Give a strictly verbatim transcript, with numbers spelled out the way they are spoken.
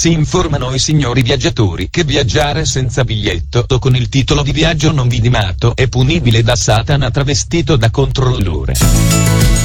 Si informano i signori viaggiatori che viaggiare senza biglietto o con il titolo di viaggio non vidimato è punibile da Satana travestito da controllore.